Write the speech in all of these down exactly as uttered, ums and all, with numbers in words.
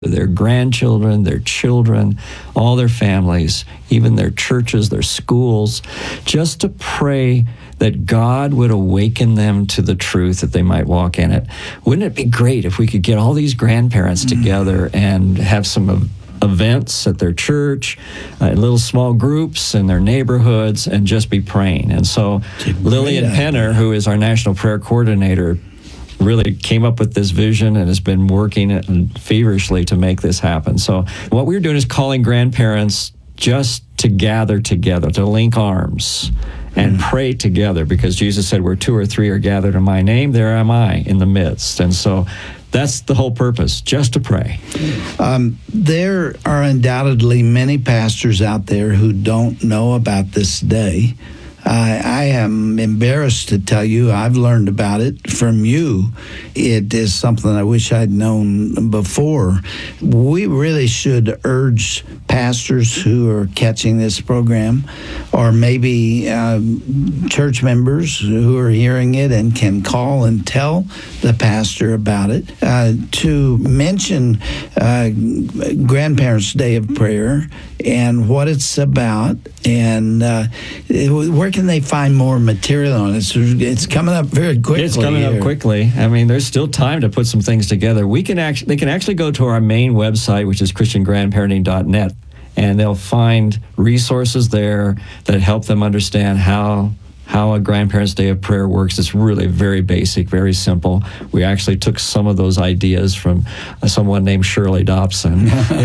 their grandchildren, their children, all their families, even their churches, their schools, just to pray that God would awaken them to the truth that they might walk in it. Wouldn't it be great if we could get all these grandparents together and have some events at their church, uh, little small groups in their neighborhoods, and just be praying? And so Lillian Penner, who is our National Prayer Coordinator, really came up with this vision and has been working feverishly to make this happen. So what we're doing is calling grandparents just to gather together, to link arms and mm. pray together, because Jesus said, where two or three are gathered in my name, there am I in the midst. And so that's the whole purpose, just to pray. Um, there are undoubtedly many pastors out there who don't know about this day. I, I am embarrassed to tell you I've learned about it from you. It is something I wish I'd known before. We really should urge pastors who are catching this program, or maybe uh, church members who are hearing it and can call and tell the pastor about it, uh, to mention uh, Grandparents' Day of Prayer and what it's about, and uh, where can they find more material on it? It's, it's coming up very quickly. It's coming here. up quickly. I mean, there's still time to put some things together. We can actually, they can actually go to our main website, which is Christian Grandparenting dot net, and they'll find resources there that help them understand how how a Grandparents' Day of Prayer works. It's really very basic, very simple. We actually took some of those ideas from someone named Shirley Dobson.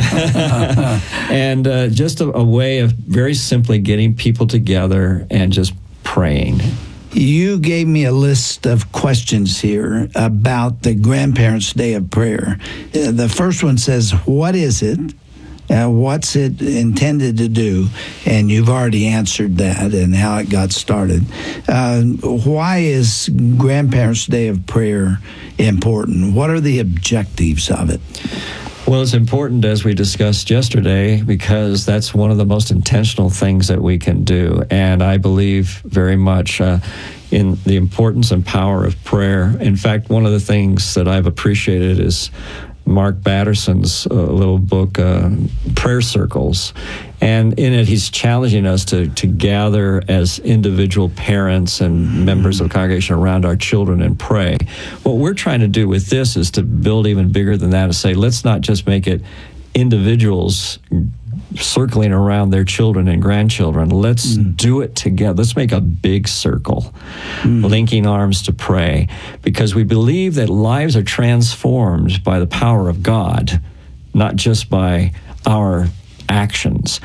and uh, just a, a way of very simply getting people together and just praying. You gave me a list of questions here about the Grandparents' Day of Prayer. Uh, the first one says, what is it? Uh, what's it intended to do? And you've already answered that and how it got started. Uh, why is Grandparents' Day of Prayer important? What are the objectives of it? Well, it's important, as we discussed yesterday, because that's one of the most intentional things that we can do. And I believe very much uh, in the importance and power of prayer. In fact, one of the things that I've appreciated is Mark Batterson's uh, little book, uh, Prayer Circles. And in it, he's challenging us to, to gather as individual parents and mm-hmm. members of the congregation around our children and pray. What we're trying to do with this is to build even bigger than that and say, let's not just make it individuals circling around their children and grandchildren. Let's mm. do it together. Let's make a big circle, mm. linking arms to pray, because we believe that lives are transformed by the power of God, not just by our actions.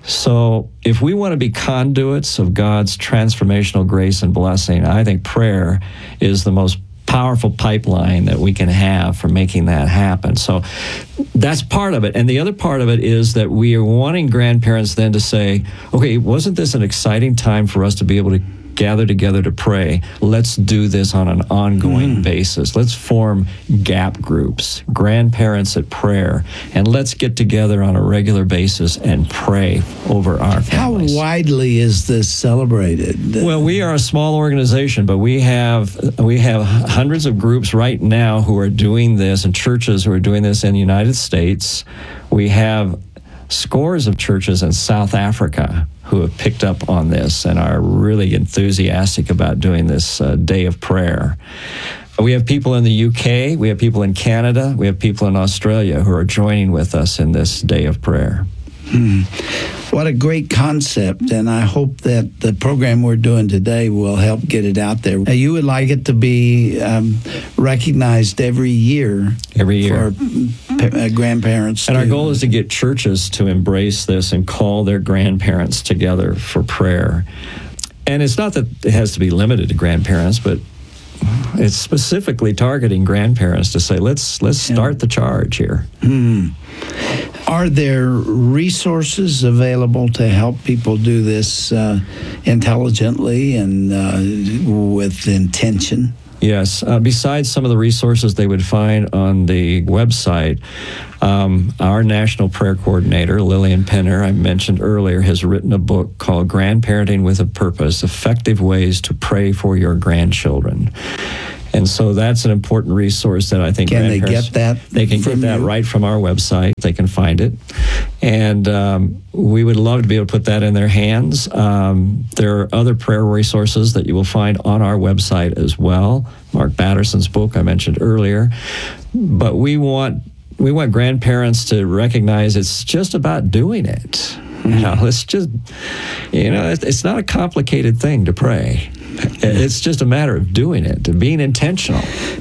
So if we want to be conduits of God's transformational grace and blessing, I think prayer is the most powerful pipeline that we can have for making that happen. So that's part of it. And the other part of it is that we are wanting grandparents then to say, okay, wasn't this an exciting time for us to be able to gather together to pray? Let's do this on an ongoing mm. basis. Let's form gap groups, grandparents at prayer, and let's get together on a regular basis and pray over our families. How widely is this celebrated? Well, we are a small organization, but we have we have hundreds of groups right now who are doing this, and churches who are doing this in the United States. We have scores of churches in South Africa who have picked up on this and are really enthusiastic about doing this uh, day of prayer. We have people in the U K, we have people in Canada, we have people in Australia who are joining with us in this day of prayer. Hmm. What a great concept, and I hope that the program we're doing today will help get it out there. You would like it to be um, recognized every year. Every year. For uh, grandparents. And to, our goal is to get churches to embrace this and call their grandparents together for prayer. And it's not that it has to be limited to grandparents, but it's specifically targeting grandparents to say, let's let's start yeah. the charge here. Hmm. Are there resources available to help people do this uh, intelligently and uh, with intention? Yes. Uh, besides some of the resources they would find on the website, um, our National Prayer Coordinator, Lillian Penner, I mentioned earlier, has written a book called Grandparenting with a Purpose, Effective Ways to Pray for Your Grandchildren. And so that's an important resource that I think Can they grandparents- get that They can get from that you? right from our website. They can find it. And um, we would love to be able to put that in their hands. Um, there are other prayer resources that you will find on our website as well. Mark Batterson's book I mentioned earlier. But we want we want grandparents to recognize it's just about doing it. You know, it's just, you know, it's, it's not a complicated thing to pray. It's just a matter of doing it, to being intentional.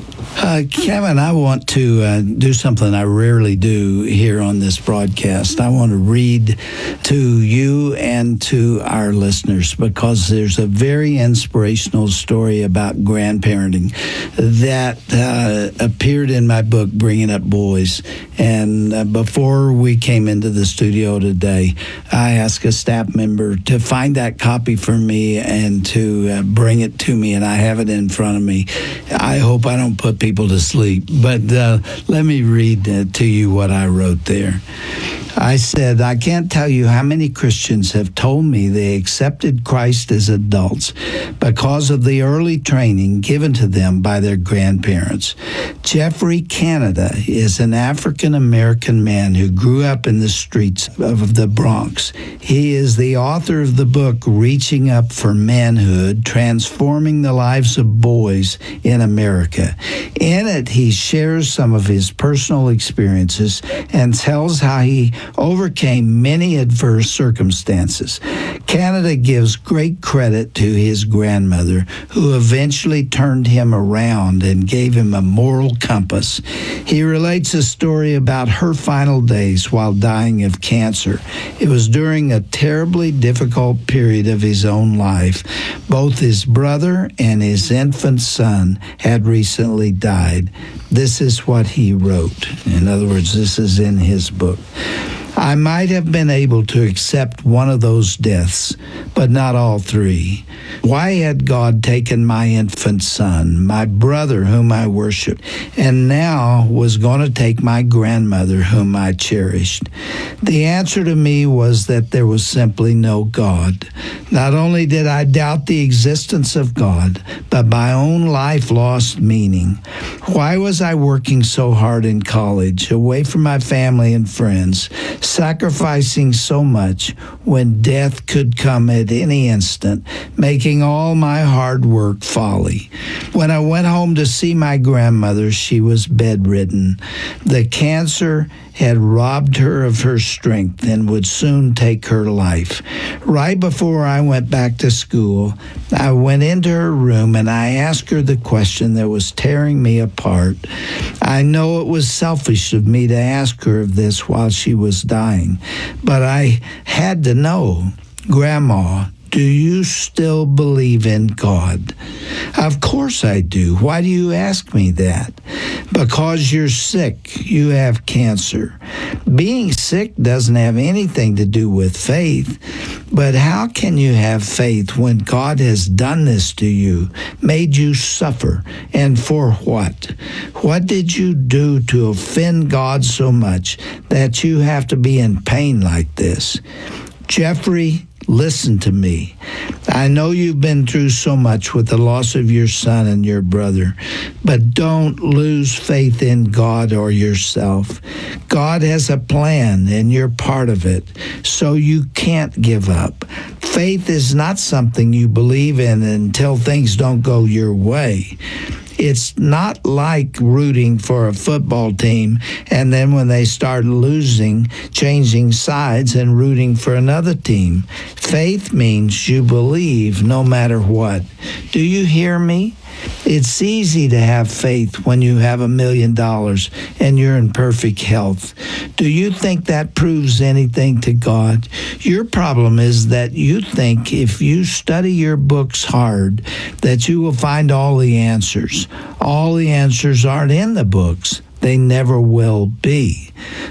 Uh, Kevin, I want to uh, do something I rarely do here on this broadcast. I want to read to you and to our listeners because there's a very inspirational story about grandparenting that uh, appeared in my book, Bringing Up Boys. And uh, before we came into the studio today, I asked a staff member to find that copy for me and to uh, bring it to me, and I have it in front of me. I hope I don't put people to sleep, but uh, let me read uh, to you what I wrote there. I said, I can't tell you how many Christians have told me they accepted Christ as adults because of the early training given to them by their grandparents. Jeffrey Canada is an African-American man who grew up in the streets of the Bronx. He is the author of the book, Reaching Up for Manhood, Transforming the Lives of Boys in America. In it, he shares some of his personal experiences and tells how he overcame many adverse circumstances. Canada gives great credit to his grandmother, who eventually turned him around and gave him a moral compass. He relates a story about her final days while dying of cancer. It was during a terribly difficult period of his own life. Both his brother and his infant son had recently died. This is what he wrote. In other words, this is in his book. I might have been able to accept one of those deaths, but not all three. Why had God taken my infant son, my brother whom I worshiped, and now was going to take my grandmother whom I cherished? The answer to me was that there was simply no God. Not only did I doubt the existence of God, but my own life lost meaning. Why was I working so hard in college, away from my family and friends, sacrificing so much when death could come at any instant, making all my hard work folly? When I went home to see my grandmother, she was bedridden. The cancer had robbed her of her strength and would soon take her life. Right before I went back to school, I went into her room and I asked her the question that was tearing me apart. I know it was selfish of me to ask her of this while she was dying, but I had to know. Grandma, do you still believe in God? Of course I do. Why do you ask me that? Because you're sick. You have cancer. Being sick doesn't have anything to do with faith. But how can you have faith when God has done this to you, made you suffer? And for what? What did you do to offend God so much that you have to be in pain like this? Jeffrey, listen to me. I know you've been through so much with the loss of your son and your brother, but don't lose faith in God or yourself. God has a plan, and you're part of it, so you can't give up. Faith is not something you believe in until things don't go your way. It's not like rooting for a football team and then when they start losing, changing sides and rooting for another team. Faith means you believe no matter what. Do you hear me? It's easy to have faith when you have a million dollars and you're in perfect health. Do you think that proves anything to God? Your problem is that you think if you study your books hard, that you will find all the answers. All the answers aren't in the books. They never will be.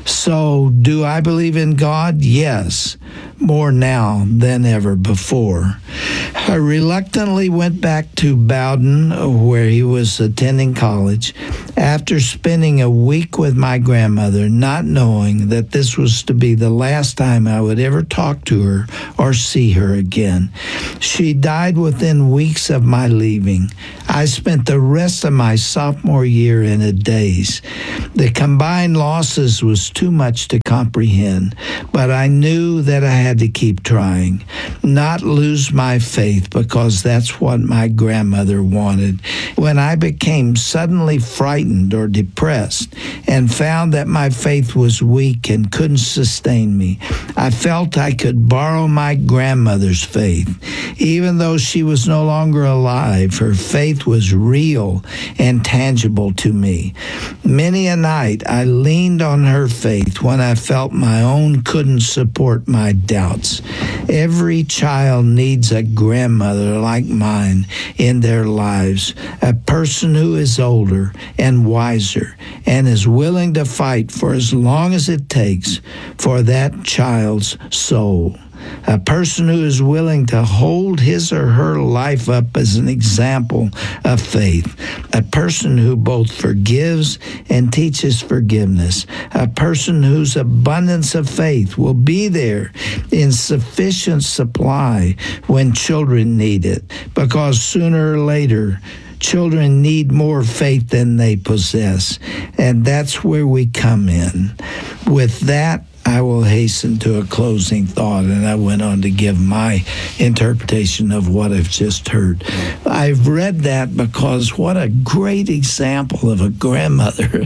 So, do I believe in God? Yes, more now than ever before. I reluctantly went back to Bowdoin, where he was attending college, After spending a week with my grandmother, not knowing that this was to be the last time I would ever talk to her or see her again, she died within weeks of my leaving. I spent the rest of my sophomore year in a daze. The combined losses was too much to comprehend, but I knew that I had to keep trying, not lose my faith, because that's what my grandmother wanted. When I became suddenly frightened or depressed and found that my faith was weak and couldn't sustain me, I felt I could borrow my grandmother's faith. Even though she was no longer alive, her faith was real and tangible to me. Many a night I leaned on her faith when I felt my own couldn't support my doubts. Every child needs a grandmother like mine in their lives, a person who is older and wiser and is willing to fight for as long as it takes for that child's soul. A person who is willing to hold his or her life up as an example of faith. A person who both forgives and teaches forgiveness. A person whose abundance of faith will be there in sufficient supply when children need it, because sooner or later, children need more faith than they possess. And that's where we come in. With that, I will hasten to a closing thought, and I went on to give my interpretation of what I've just heard. I've read that because what a great example of a grandmother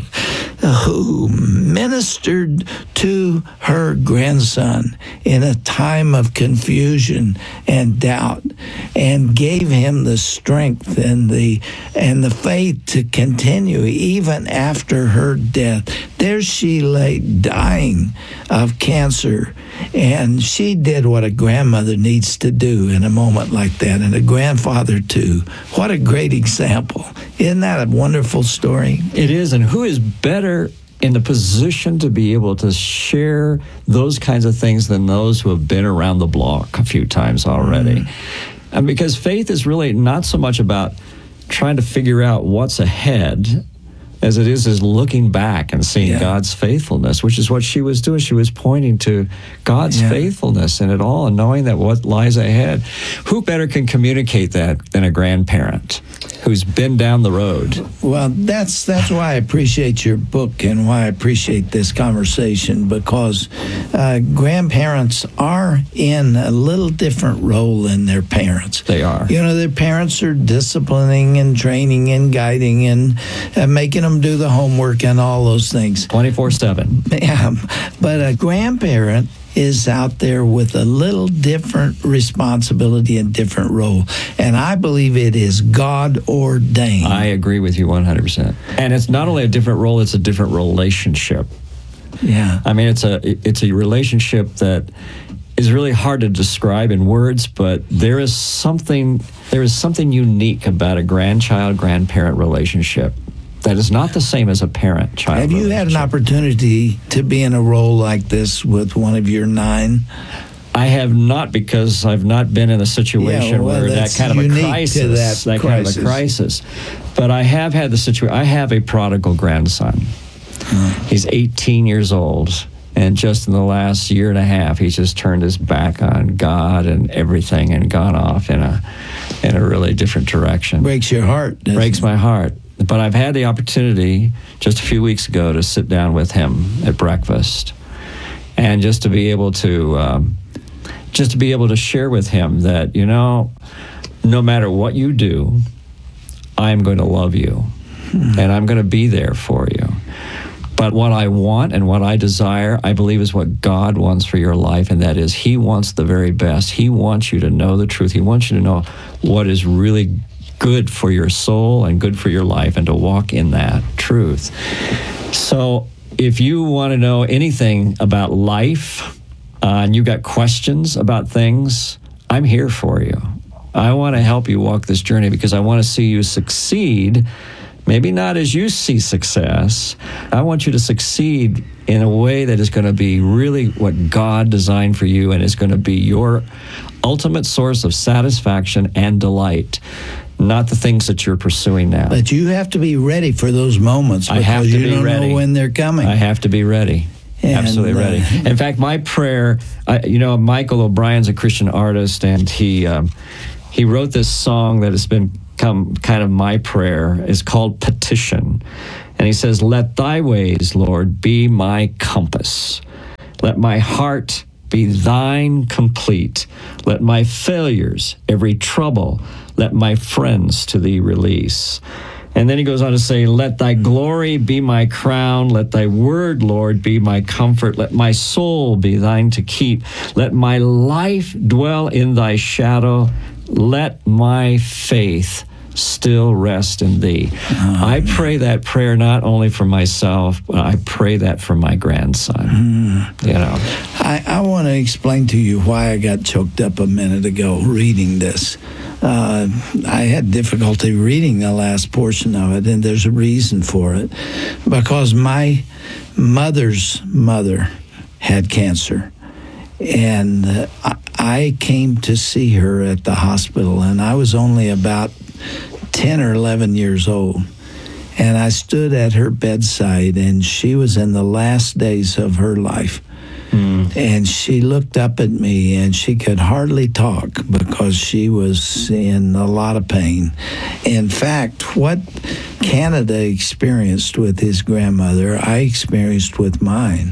who ministered to her grandson in a time of confusion and doubt, and gave him the strength and the and the faith to continue even after her death. There she lay dying of cancer, and she did what a grandmother needs to do in a moment like that, and a grandfather too. What a great example. Isn't that a wonderful story? It is, and who is better in the position to be able to share those kinds of things than those who have been around the block a few times already? Mm-hmm. And because faith is really not so much about trying to figure out what's ahead as it is is looking back and seeing yeah. God's faithfulness, which is what she was doing. She was pointing to God's yeah. faithfulness in it all and knowing that what lies ahead. Who better can communicate that than a grandparent who's been down the road? Well, that's that's why I appreciate your book and why I appreciate this conversation, because uh, grandparents are in a little different role than their parents. They are. You know, their parents are disciplining and training and guiding and uh, making them do the homework and all those things. twenty-four seven. Yeah, but a grandparent is out there with a little different responsibility and different role. And I believe it is God ordained. I agree with you one hundred percent. And it's not only a different role, it's a different relationship. Yeah. I mean, it's a it's a relationship that is really hard to describe in words, but there is something there is something unique about a grandchild-grandparent relationship that is not the same as a parent-child Have you had an opportunity to be in a role like this with one of your nine? I have not, because I've not been in a situation yeah, well, where that kind of a crisis, that, that crisis. kind of a crisis. But I have had the situation. I have a prodigal grandson. Hmm. He's eighteen years old, and just in the last year and a half, he's just turned his back on God and everything and gone off in a in a really different direction. Breaks your heart. Breaks it? my heart. But I've had the opportunity just a few weeks ago to sit down with him at breakfast, and just to be able to um, just to be able to share with him that, you know, no matter what you do, I'm going to love you, hmm. and I'm going to be there for you. But what I want and what I desire, I believe, is what God wants for your life, and that is He wants the very best. He wants you to know the truth. He wants you to know what is really good for your soul and good for your life, and to walk in that truth. So if you want to know anything about life, uh, and you got questions about things, I'm here for you. I want to help you walk this journey, because I want to see you succeed. Maybe not as you see success. I want you to succeed in a way that is going to be really what God designed for you, and is going to be your ultimate source of satisfaction and delight. not the things that you're pursuing now. But you have to be ready for those moments I because have to you be don't ready. know when they're coming. I have to be ready. And, Absolutely ready. uh, In fact, my prayer, I, you know, Michael O'Brien's a Christian artist, and he um, he wrote this song that has become kind of my prayer. It's called Petition. And he says, "Let thy ways, Lord, be my compass. Let my heart be thine complete. Let my failures, every trouble, let my friends to thee release." And then he goes on to say, "Let thy glory be my crown. Let thy word, Lord, be my comfort. Let my soul be thine to keep. Let my life dwell in thy shadow. Let my faith still rest in thee." Oh, I pray that prayer not only for myself, but I pray that for my grandson. Mm. You know, I, I want to explain to you why I got choked up a minute ago reading this. Uh, I had difficulty reading the last portion of it, and there's a reason for it. Because my mother's mother had cancer, and uh, I, I came to see her at the hospital, and I was only about ten or eleven years old. And I stood at her bedside, and she was in the last days of her life. Mm. And she looked up at me, and she could hardly talk because she was in a lot of pain. In fact, what Canada experienced with his grandmother, I experienced with mine.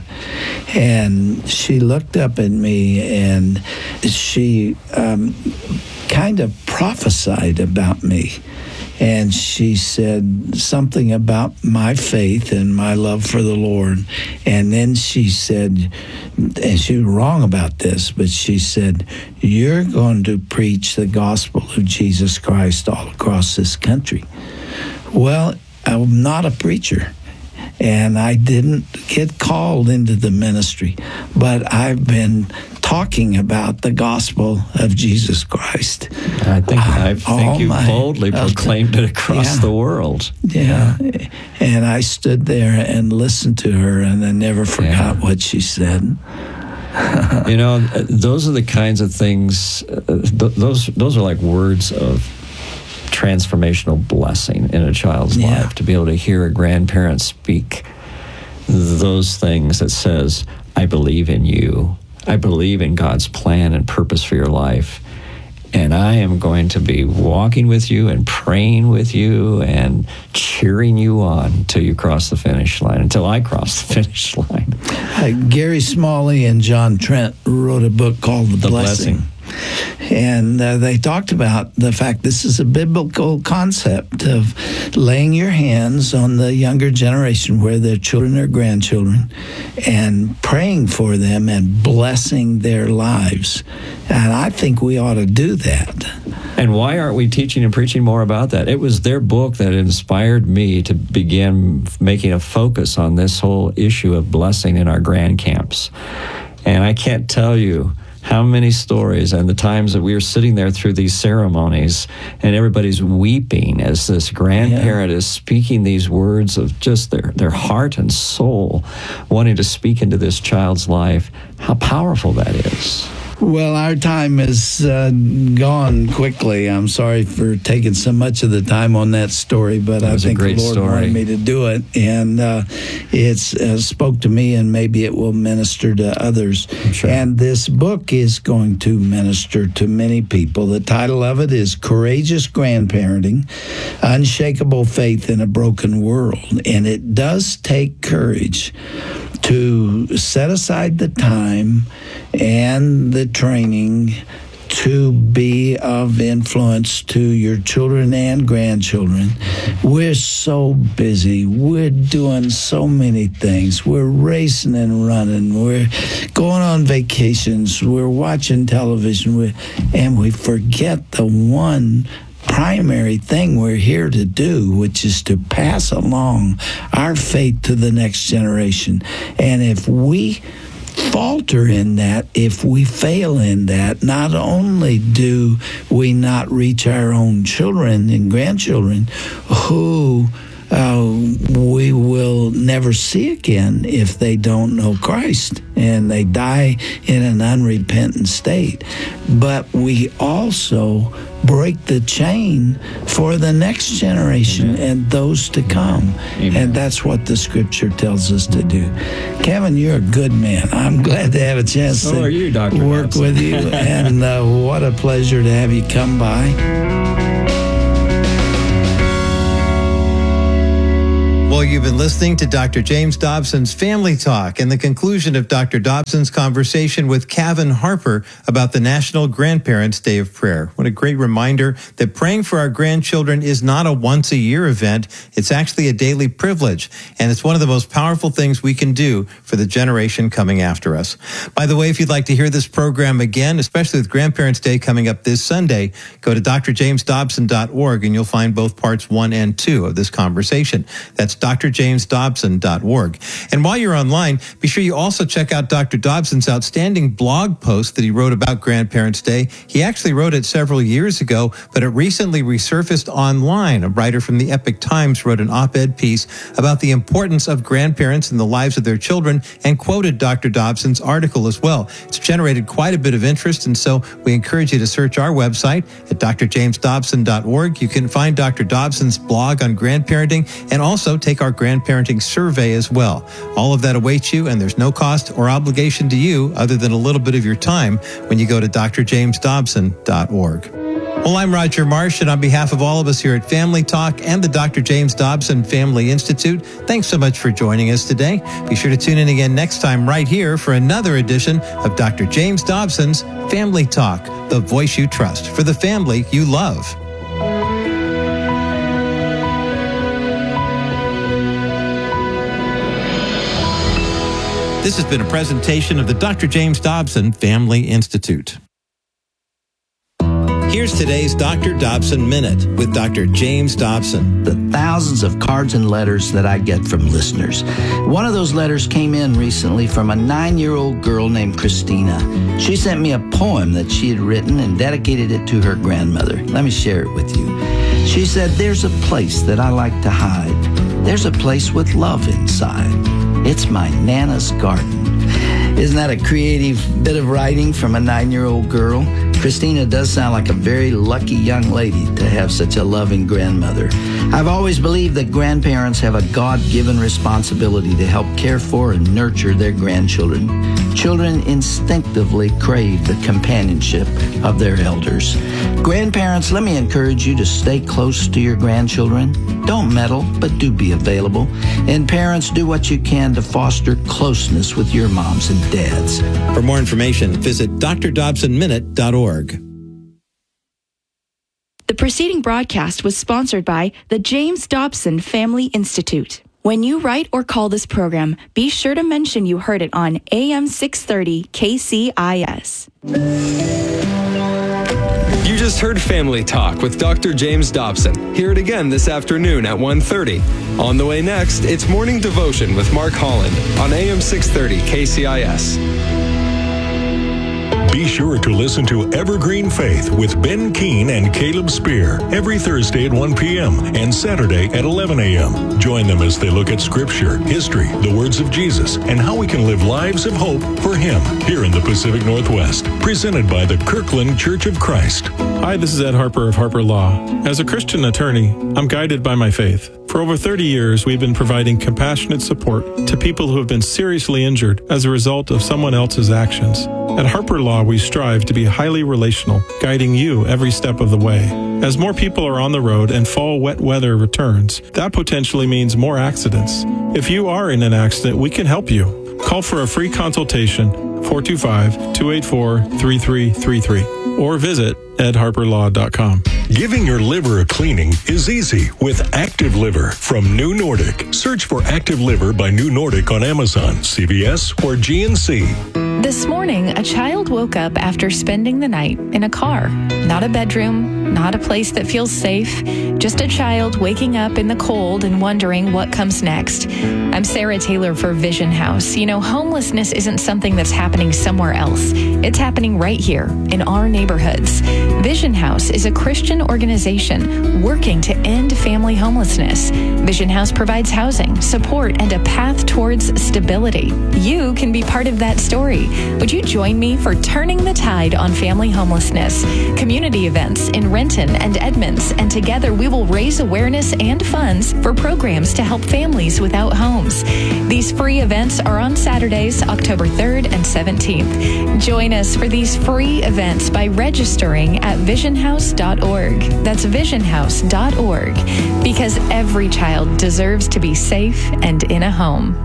And she looked up at me, and she um, kind of prophesied about me. And she said something about my faith and my love for the Lord. And then she said, and she was wrong about this, but she said, "You're going to preach the gospel of Jesus Christ all across this country." Well, I'm not a preacher, and I didn't get called into the ministry, but I've been talking about the gospel of Jesus Christ. I think I think you my, boldly proclaimed it across yeah, the world. Yeah. yeah, and I stood there and listened to her, and I never forgot yeah. what she said. You know, those are the kinds of things. Uh, th- those those are like words of transformational blessing in a child's yeah. life, to be able to hear a grandparent speak those things that says, "I believe in you. I believe in God's plan and purpose for your life, and I am going to be walking with you and praying with you and cheering you on until you cross the finish line, until I cross the finish line." Uh, Gary Smalley and John Trent wrote a book called The, the Blessing. Blessing. And uh, they talked about the fact this is a biblical concept of laying your hands on the younger generation, where their children or grandchildren, and praying for them and blessing their lives. And I think we ought to do that. And why aren't we teaching and preaching more about that? It was their book that inspired me to begin making a focus on this whole issue of blessing in our grand camps. And I can't tell you how many stories and the times that we were sitting there through these ceremonies and everybody's weeping as this grandparent yeah. is speaking these words of just their, their heart and soul, wanting to speak into this child's life. How powerful that is. Well, our time is uh, gone quickly. I'm sorry for taking so much of the time on that story, but I think the Lord story. wanted me to do it, and uh, it's uh, spoke to me, and maybe it will minister to others. Sure. And this book is going to minister to many people. The title of it is Courageous Grandparenting, Unshakable Faith in a Broken World, and it does take courage to set aside the time and the training to be of influence to your children and grandchildren. We're so busy. We're doing so many things. We're racing and running. We're going on vacations. We're watching television. We're, and we forget the one primary thing we're here to do, which is to pass along our faith to the next generation. And if we falter in that, if we fail in that, not only do we not reach our own children and grandchildren who uh, we will never see again if they don't know Christ and they die in an unrepentant state. But we also break the chain for the next generation Amen. And those to come. Amen. And that's what the scripture tells us to do. Kevin, you're a good man. I'm glad to have a chance so to are you, Doctor work Dobson. with you. And uh, what a pleasure to have you come by. Well, you've been listening to Doctor James Dobson's Family Talk and the conclusion of Doctor Dobson's conversation with Kevin Harper about the National Grandparents' Day of Prayer. What a great reminder that praying for our grandchildren is not a once-a-year event. It's actually a daily privilege, and it's one of the most powerful things we can do for the generation coming after us. By the way, if you'd like to hear this program again, especially with Grandparents' Day coming up this Sunday, go to d r james dobson dot org and you'll find both parts one and two of this conversation. That's d r james dobson dot org. And while you're online, be sure you also check out Doctor Dobson's outstanding blog post that he wrote about Grandparents' Day. He actually wrote it several years ago, but it recently resurfaced online. A writer from the Epoch Times wrote an op-ed piece about the importance of grandparents in the lives of their children and quoted Doctor Dobson's article as well. It's generated quite a bit of interest, and so we encourage you to search our website at d r james dobson dot org. You can find Doctor Dobson's blog on grandparenting and also take our grandparenting survey as well. All of that awaits you, and there's no cost or obligation to you other than a little bit of your time when you go to d r james dobson dot org. Well, I'm Roger Marsh, and on behalf of all of us here at Family Talk and the Doctor James Dobson Family Institute, thanks so much for joining us today. Be sure to tune in again next time right here for another edition of Doctor James Dobson's Family Talk, the voice you trust for the family you love. This has been a presentation of the Doctor James Dobson Family Institute. Here's today's Doctor Dobson Minute with Doctor James Dobson. The thousands of cards and letters that I get from listeners. One of those letters came in recently from a nine-year-old girl named Christina. She sent me a poem that she had written and dedicated it to her grandmother. Let me share it with you. She said, "There's a place that I like to hide. There's a place with love inside. It's my Nana's garden." Isn't that a creative bit of writing from a nine-year-old girl? Christina does sound like a very lucky young lady to have such a loving grandmother. I've always believed that grandparents have a God-given responsibility to help care for and nurture their grandchildren. Children instinctively crave the companionship of their elders. Grandparents, let me encourage you to stay close to your grandchildren. Don't meddle, but do be available. And parents, do what you can to foster closeness with your moms and dads. For more information, visit d r dobson minute dot org. The preceding broadcast was sponsored by the James Dobson Family Institute. When you write or call this program, be sure to mention you heard it on A M six thirty K C I S. You just heard Family Talk with Doctor James Dobson. Hear it again this afternoon at one thirty. On the way next, it's Morning Devotion with Mark Holland on A M six thirty K C I S. Be sure to listen to Evergreen Faith with Ben Keene and Caleb Spear every Thursday at one p.m. and Saturday at eleven a.m. Join them as they look at Scripture, history, the words of Jesus, and how we can live lives of hope for Him here in the Pacific Northwest. Presented by the Kirkland Church of Christ. Hi, this is Ed Harper of Harper Law. As a Christian attorney, I'm guided by my faith. For over thirty years, we've been providing compassionate support to people who have been seriously injured as a result of someone else's actions. At Harper Law, we strive to be highly relational, guiding you every step of the way. As more people are on the road and fall wet weather returns, that potentially means more accidents. If you are in an accident, we can help you. Call for a free consultation, four two five, two eight four, three three three three, or visit ed harper law dot com. Giving your liver a cleaning is easy with Active Liver from New Nordic. Search for Active Liver by New Nordic on Amazon, C V S, or G N C. This morning, a child woke up after spending the night in a car. Not a bedroom, not a place that feels safe, just a child waking up in the cold and wondering what comes next. I'm Sarah Taylor for Vision House. You know, homelessness isn't something that's happening somewhere else. It's happening right here in our neighborhoods. Vision House is a Christian organization working to end family homelessness. Vision House provides housing, support, and a path towards stability. You can be part of that story. Would you join me for Turning the Tide on Family Homelessness? Community events in Renton and Edmonds, and together we will raise awareness and funds for programs to help families without homes. These free events are on Saturdays, October third and seventeenth. Join us for these free events by registering at vision house dot org. That's vision house dot org, because every child deserves to be safe and in a home.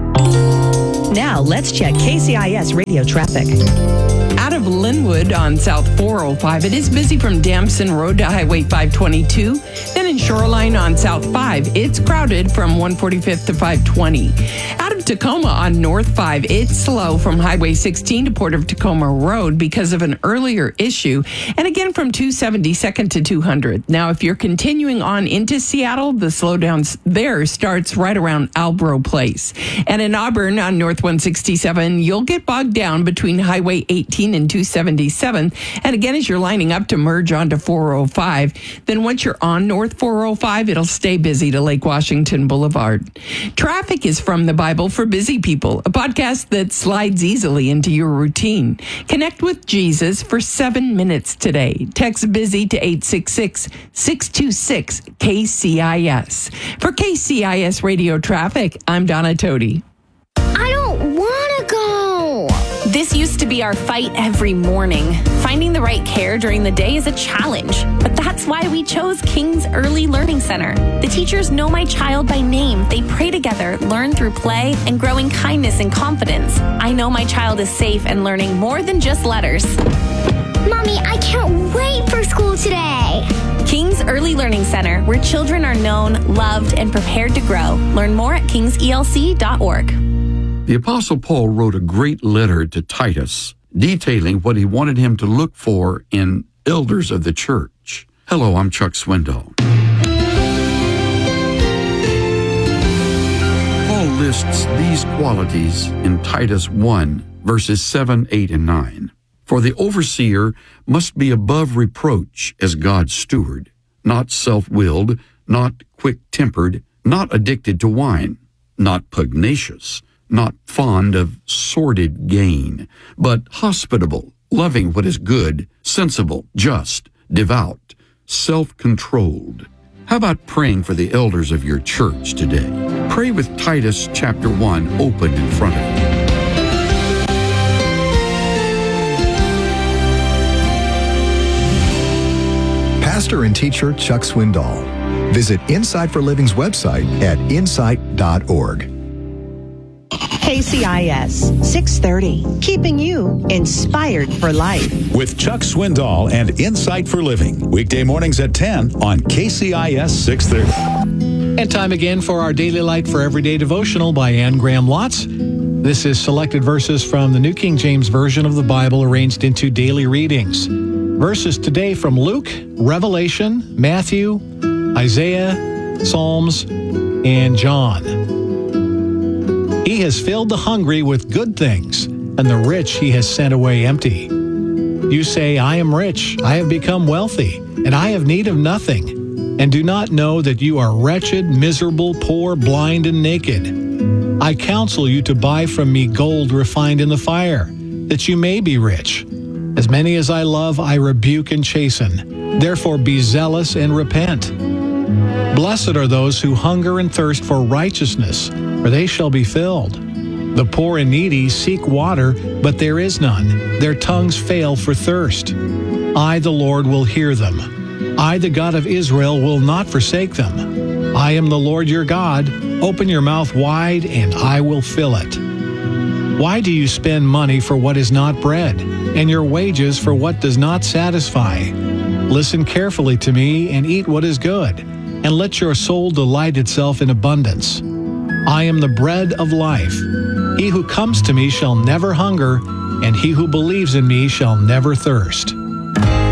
Now, let's check K C I S radio traffic. Out of Linwood on South four oh five, it is busy from Damson Road to Highway five twenty-two. Then in Shoreline on South five, it's crowded from one forty-fifth to five twenty. Out of Tacoma on North five, it's slow from Highway sixteen to Port of Tacoma Road because of an earlier issue. And again from two seventy-second to two hundred. Now, if you're continuing on into Seattle, the slowdown there starts right around Albro Place. And in Auburn on North one sixty-seven, you'll get bogged down between Highway eighteen and two seventy-seven. And again, as you're lining up to merge onto four oh five, then once you're on North four oh five, it'll stay busy to Lake Washington Boulevard. Traffic is from the Bible for Busy People, a podcast that slides easily into your routine. Connect with Jesus for seven minutes today. Text BUSY to eight six six, six two six, K C I S. For K C I S Radio Traffic, I'm Donna Tody. I don't want to go. This used to be our fight every morning. Finding the right care during the day is a challenge, but that's why we chose King's Early Learning Center. The teachers know my child by name. They pray together, learn through play, and grow in kindness and confidence. I know my child is safe and learning more than just letters. Mommy, I can't wait for school today. King's Early Learning Center, where children are known, loved, and prepared to grow. Learn more at kings e l c dot org. The Apostle Paul wrote a great letter to Titus, detailing what he wanted him to look for in elders of the church. Hello, I'm Chuck Swindoll. Paul lists these qualities in Titus one, verses seven, eight, and nine. For the overseer must be above reproach as God's steward, not self-willed, not quick-tempered, not addicted to wine, not pugnacious, not fond of sordid gain, but hospitable, loving what is good, sensible, just, devout, self-controlled. How about praying for the elders of your church today? Pray with Titus chapter one open in front of you. Pastor and teacher Chuck Swindoll. Visit Insight for Living's website at insight dot org. K C I S six thirty, keeping you inspired for life. With Chuck Swindoll and Insight for Living, weekday mornings at ten on K C I S six thirty. And time again for our Daily Light for Everyday devotional by Anne Graham Lotz. This is selected verses from the New King James Version of the Bible arranged into daily readings. Verses today from Luke, Revelation, Matthew, Isaiah, Psalms, and John. He has filled the hungry with good things, and the rich he has sent away empty. You say, I am rich, I have become wealthy, and I have need of nothing, and do not know that you are wretched, miserable, poor, blind, and naked. I counsel you to buy from me gold refined in the fire, that you may be rich. As many as I love, I rebuke and chasten. Therefore be zealous and repent. Blessed are those who hunger and thirst for righteousness, for they shall be filled. The poor and needy seek water, but there is none. Their tongues fail for thirst. I, the Lord, will hear them. I, the God of Israel, will not forsake them. I am the Lord your God. Open your mouth wide, and I will fill it. Why do you spend money for what is not bread, and your wages for what does not satisfy? Listen carefully to me and eat what is good, and let your soul delight itself in abundance. I am the bread of life. He who comes to me shall never hunger, and he who believes in me shall never thirst.